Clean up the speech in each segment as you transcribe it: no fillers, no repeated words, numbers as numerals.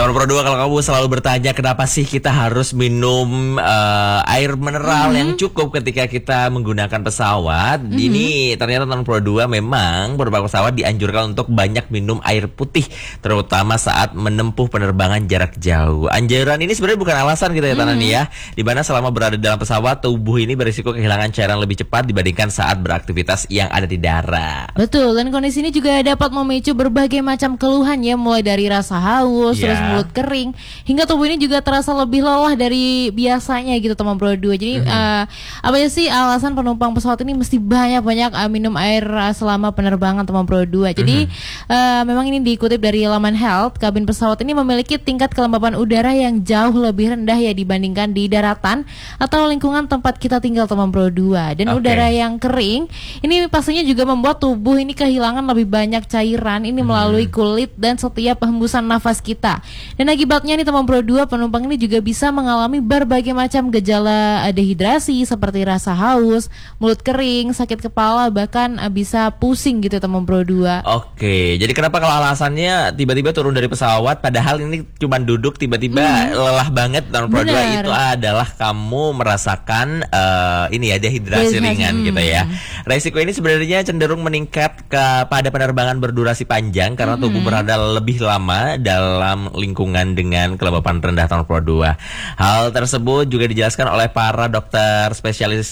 Tahun Pro 2, kalau kamu selalu bertanya kenapa sih kita harus minum air mineral yang cukup ketika kita menggunakan pesawat, ini ternyata tahun Pro 2 memang beberapa pesawat dianjurkan untuk banyak minum air putih, terutama saat menempuh penerbangan jarak jauh. Anjuran ini sebenarnya bukan alasan gitu ya Tanani ya, dimana selama berada dalam pesawat tubuh ini berisiko kehilangan cairan lebih cepat dibandingkan saat beraktivitas yang ada di darat. Betul, dan kondisi ini juga dapat memicu berbagai macam keluhan ya, mulai dari rasa haus, terus mulut kering, hingga tubuh ini juga terasa lebih lelah dari biasanya gitu teman Pro 2. Jadi apa ya sih alasan penumpang pesawat ini mesti banyak-banyak minum air selama penerbangan teman Pro 2. Jadi memang ini dikutip dari laman Health, kabin pesawat ini memiliki tingkat kelembapan udara yang jauh lebih rendah ya dibandingkan di daratan atau lingkungan tempat kita tinggal teman Pro 2. Dan udara yang kering ini pastinya juga membuat tubuh ini kehilangan lebih banyak cairan ini melalui kulit dan setiap hembusan nafas kita. Dan akibatnya nih teman Pro 2, penumpang ini juga bisa mengalami berbagai macam gejala dehidrasi seperti rasa haus, mulut kering, sakit kepala, bahkan bisa pusing gitu teman Pro 2. Oke, jadi kenapa kalau alasannya tiba-tiba turun dari pesawat padahal ini cuma duduk tiba-tiba lelah banget teman Pro 2, itu adalah kamu merasakan ini ya dehidrasi ringan gitu ya. Resiko ini sebenarnya cenderung meningkat pada penerbangan berdurasi panjang karena tubuh berada lebih lama dalam lingkungan dengan kelembapan rendah tahun Pro 2. Hal tersebut juga dijelaskan oleh para dokter spesialis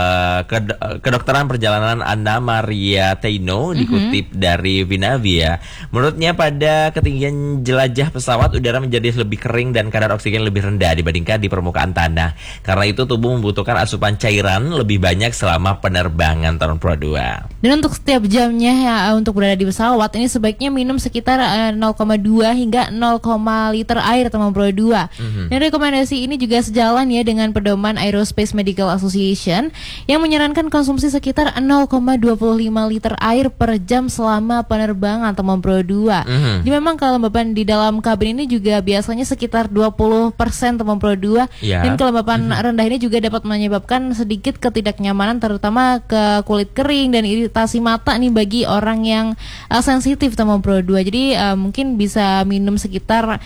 kedokteran perjalanan Anna Maria Teino, dikutip dari Vinavia. Menurutnya pada ketinggian jelajah pesawat udara menjadi lebih kering dan kadar oksigen lebih rendah dibandingkan di permukaan tanah. Karena itu tubuh membutuhkan asupan cairan lebih banyak selama penerbangan tahun Pro 2. Dan untuk setiap jamnya ya, untuk berada di pesawat ini sebaiknya minum sekitar 0,2 hingga 0,5 liter air teman Pro 2. Dan rekomendasi ini juga sejalan ya dengan pedoman Aerospace Medical Association yang menyarankan konsumsi sekitar 0,25 liter air per jam selama penerbangan teman Pro 2. Jadi memang kelembapan di dalam kabin ini juga biasanya sekitar 20% teman Pro 2. Dan kelembapan rendah ini juga dapat menyebabkan sedikit ketidaknyamanan terutama ke kulit kering dan iritasi mata nih bagi orang yang sensitif teman Pro 2. Jadi mungkin bisa minum sekitar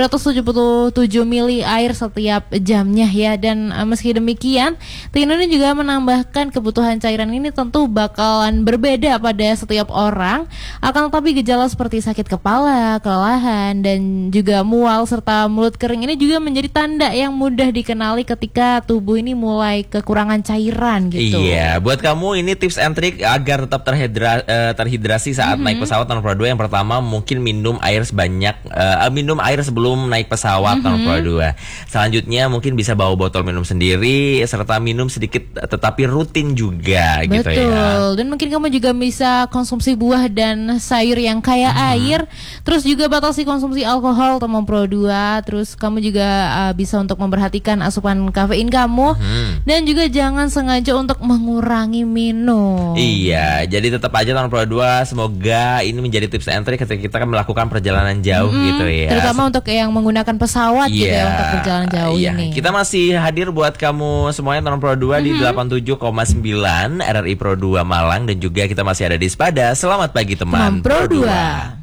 277 mili air setiap jamnya ya. Dan meski demikian, Tino ini juga menambahkan kebutuhan cairan ini tentu bakalan berbeda pada setiap orang. Akan tetapi gejala seperti sakit kepala, kelelahan, dan juga mual serta mulut kering ini juga menjadi tanda yang mudah dikenali ketika tubuh ini mulai kekurangan cairan gitu. Iya, buat kamu ini tips and trick agar tetap terhidrasi saat naik pesawat tahun Pro 2. Yang pertama mungkin minum air sebelum naik pesawat tahun Pro 2. Selanjutnya mungkin bisa bawa botol minum sendiri serta minum sedikit tetapi rutin juga. Betul. Gitu ya. Dan mungkin kamu juga bisa konsumsi buah dan sayur yang kaya air. Terus juga batasi konsumsi alkohol teman Pro 2. Terus kamu juga bisa untuk memperhatikan asupan kafein kamu. Dan juga jangan sengaja untuk mengurangi minum. Iya, jadi tetap aja tahun Pro 2 semoga ini menjadi tips and trick ketika kita melakukan perjalanan jauh gitu ya. Terutama untuk yang menggunakan pesawat gitu ya untuk perjalanan jauh ini. Kita masih hadir buat kamu semuanya tahun Pro 2 di 87,9 RRI Pro 2 Malang, dan juga kita masih ada di Spada. Selamat pagi teman Pro 2.